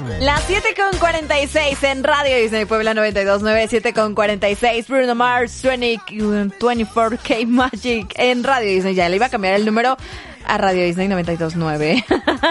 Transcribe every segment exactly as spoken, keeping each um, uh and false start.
Las siete con cuarenta y seis en Radio Disney Puebla noventa y dos punto nueve, siete con cuarenta y seis, Bruno Mars, veinticuatro K Magic en Radio Disney. Ya le iba a cambiar el número a Radio Disney noventa y dos punto nueve.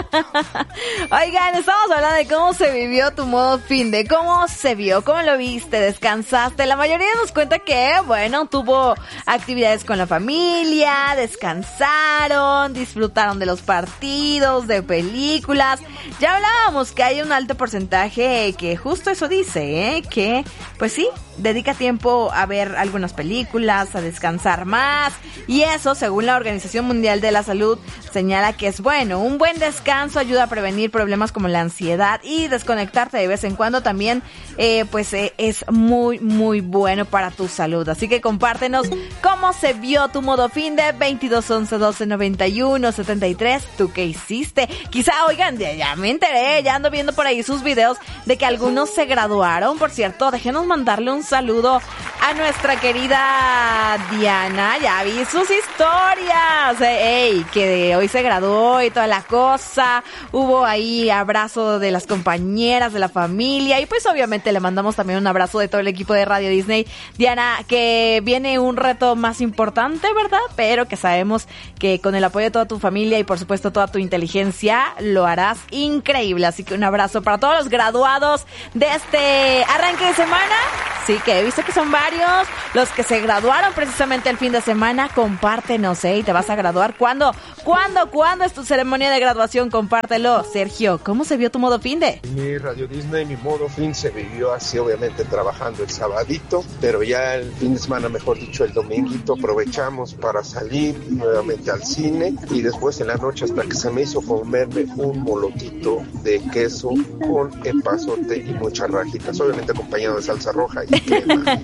Oigan, estamos hablando de cómo se vivió tu modo fin de, cómo se vio, cómo lo viste, descansaste. La mayoría nos cuenta que, bueno, tuvo actividades con la familia, descansaron, disfrutaron de los partidos, de películas. Ya hablábamos que hay un alto porcentaje que justo eso dice, ¿eh? Que, pues sí, dedica tiempo a ver algunas películas, a descansar más. Y eso, según la Organización Mundial de la Salud, señala que es bueno. Un buen descanso ayuda a prevenir problemas como la ansiedad, y desconectarte de vez en cuando también, eh, pues eh, es muy, muy bueno para tu salud. Así que compártenos cómo se vio tu modo fin de veintidós once doce noventa y uno setenta y tres. ¿Tú qué hiciste? Quizá, oigan, ya, ya me enteré, ya ando viendo por ahí sus videos de que algunos se graduaron. Por cierto, déjenos mandarle un saludo a nuestra querida Diana. Ya vi sus historias. Ey, que de hoy se graduó y toda la cosa. Hubo ahí abrazo de las compañeras, de la familia, y pues obviamente le mandamos también un abrazo de todo el equipo de Radio Disney. Diana, que viene un reto más importante, ¿verdad? Pero que sabemos que con el apoyo de toda tu familia y por supuesto toda tu inteligencia lo harás increíble. Así que un abrazo para todos los graduados de este arranque de semana. Sí, que he visto que son varios los que se graduaron precisamente el fin de semana. Compártenos, ¿eh? Y te vas a graduar. ¿Cuándo? ¿Cuándo? ¿Cuándo es tu ceremonia de graduación? Compártelo. Sergio, ¿cómo se vio tu modo fin de? Mi Radio Disney, mi modo fin se vivió así, obviamente trabajando el sabadito, pero ya el fin de semana, mejor dicho el dominguito, aprovechamos para salir nuevamente al cine, y después en la noche hasta que se me hizo comerme un molotito de queso con epazote y muchas rajitas, obviamente acompañado de salsa roja y crema.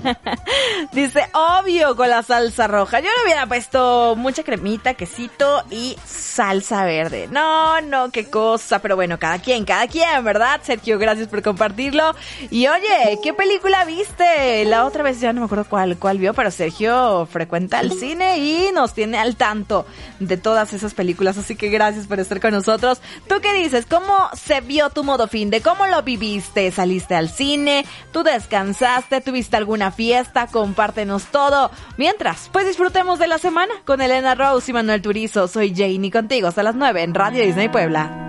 Dice, obvio, con la salsa roja. Yo le hubiera puesto mucha cremita, quesito y salsa verde. No, no, qué cosa. Pero bueno, cada quien, cada quien, ¿verdad? Sergio, gracias por compartirlo. Y oye, ¿qué película viste? La otra vez ya no me acuerdo cuál, cuál vio, pero Sergio frecuenta el cine y nos tiene al tanto de todas esas películas. Así que gracias por estar con nosotros. ¿Tú qué dices? ¿Cómo se vio tu modo fin de? ¿Cómo lo viviste? ¿Saliste al cine? ¿Tú descansaste? ¿Tuviste alguna fiesta? Compártenos todo. Mientras, pues disfrutemos de la semana con Elena Rose y Manuel Turizo. Soy Janie contigo hasta las nueve en Radio Disney Puebla.